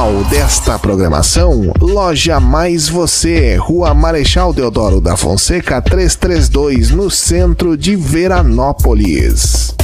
final desta programação, Loja Mais Você, Rua Marechal Deodoro da Fonseca 332, no centro de Veranópolis.